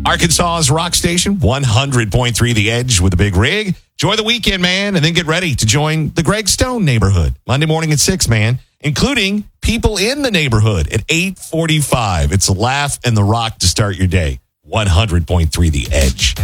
Arkansas's rock station, 100.3 The Edge with a big rig. Enjoy the weekend, man, and then get ready to join the Greg Stone neighborhood. Monday morning at 6, man, including people in the neighborhood at 8:45. It's a laugh and the rock to start your day. 100.3 The Edge.